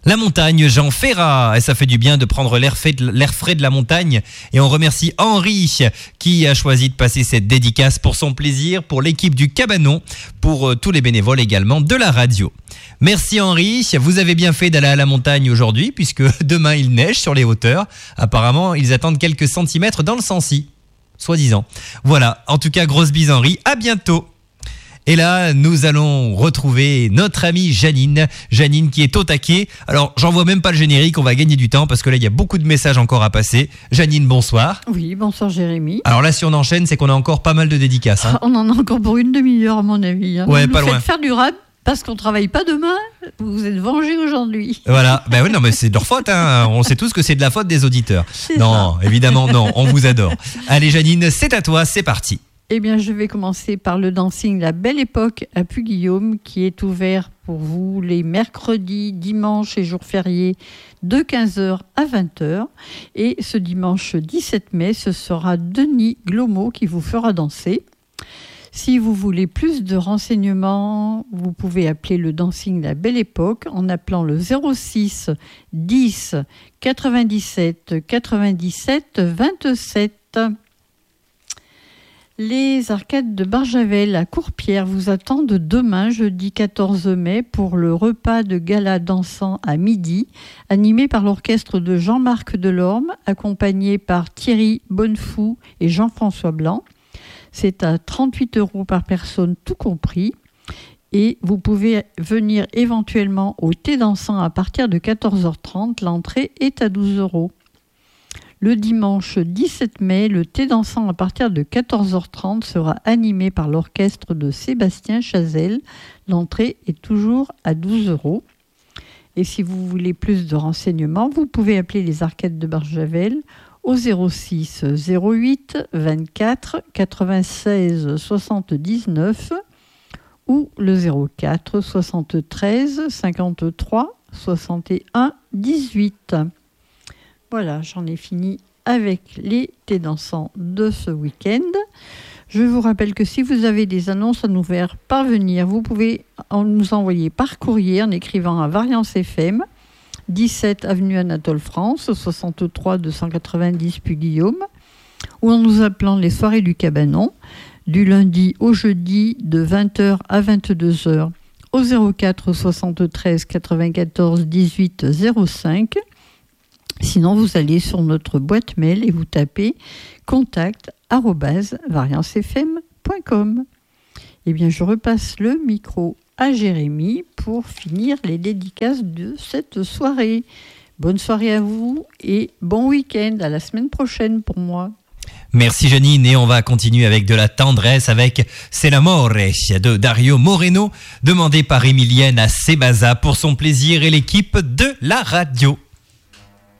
La montagne, Jean Ferrat. Et ça fait du bien de prendre l'air frais de la montagne. Et on remercie Henri qui a choisi de passer cette dédicace pour son plaisir, pour l'équipe du Cabanon, pour tous les bénévoles également de la radio. Merci Henri, vous avez bien fait d'aller à la montagne aujourd'hui puisque demain il neige sur les hauteurs. Apparemment, ils attendent quelques centimètres dans le Sancy, soi-disant. Voilà, en tout cas, grosse bise Henri, à bientôt. Et là, nous allons retrouver notre amie Janine. Janine qui est au taquet. Alors, j'en vois même pas le générique, on va gagner du temps parce que là, il y a beaucoup de messages encore à passer. Janine, bonsoir. Oui, bonsoir Jérémy. Alors là, si on enchaîne, c'est qu'on a encore pas mal de dédicaces. Hein. On en a encore pour une demi-heure à mon avis. Hein. Ouais, vous pas nous loin. faites faire du rap parce qu'on travaille pas demain. Vous êtes vengés aujourd'hui. Voilà. Ben oui, non, mais c'est de leur faute. Hein. On sait tous que c'est de la faute des auditeurs. C'est non, ça. Évidemment, non. On vous adore. Allez, Janine, c'est à toi. C'est parti. Eh bien, je vais commencer par le dancing La Belle Époque à Puy-Guillaume qui est ouvert pour vous les mercredis, dimanches et jours fériés de 15h à 20h. Et ce dimanche 17 mai, ce sera Denis Glomo qui vous fera danser. Si vous voulez plus de renseignements, vous pouvez appeler le dancing La Belle Époque en appelant le 06 10 97 97 27. Les arcades de Barjavel à Courpierre vous attendent demain, jeudi 14 mai, pour le repas de gala dansant à midi, animé par l'orchestre de Jean-Marc Delorme, accompagné par Thierry Bonnefou et Jean-François Blanc. C'est à 38 € par personne, tout compris. Et vous pouvez venir éventuellement au thé dansant à partir de 14h30. L'entrée est à 12 €. Le dimanche 17 mai, le thé dansant à partir de 14h30 sera animé par l'orchestre de Sébastien Chazelle. L'entrée est toujours à 12 €. Et si vous voulez plus de renseignements, vous pouvez appeler les arcades de Barjavel au 06 08 24 96 79 ou le 04 73 53 61 18. Voilà, j'en ai fini avec les thés dansants de ce week-end. Je vous rappelle que si vous avez des annonces à nous faire parvenir, vous pouvez nous envoyer par courrier en écrivant à Variance FM, 17 avenue Anatole France, 63 290 Puy-Guillaume, ou en nous appelant les soirées du Cabanon, du lundi au jeudi de 20h à 22h au 04 73 94 18 05. Sinon, vous allez sur notre boîte mail et vous tapez contact@variancefm.com. Eh bien, je repasse le micro à Jérémy pour finir les dédicaces de cette soirée. Bonne soirée à vous et bon week-end. À la semaine prochaine pour moi. Merci Janine et on va continuer avec de la tendresse avec C'est l'amore de Dario Moreno, demandé par Emilienne à Sébaza pour son plaisir et l'équipe de la radio.